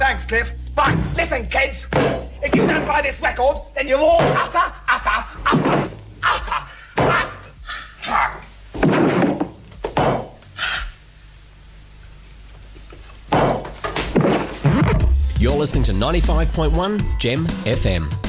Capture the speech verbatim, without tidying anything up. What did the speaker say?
Thanks, Cliff. But listen, kids. If you don't buy this record, then you're all utter, utter, utter, utter, utter. You're listening to ninety-five point one Gem F M.